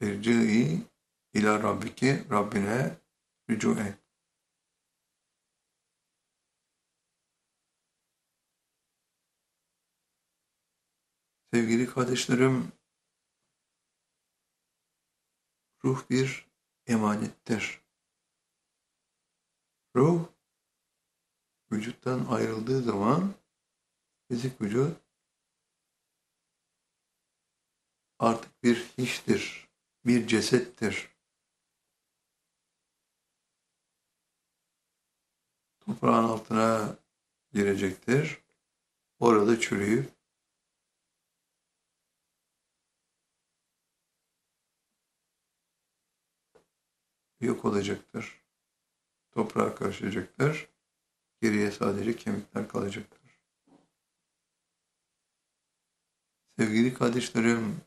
irci'i ila rabbiki, Rabbine rücu et. Sevgili kardeşlerim, ruh bir emanettir. Ruh, vücuttan ayrıldığı zaman fizik vücut artık bir hiçtir, bir cesettir. Toprağın altına girecektir. Orada çürüyüp yok olacaktır. Toprağa karışacaktır. Geriye sadece kemikler kalacaktır. Sevgili kardeşlerim,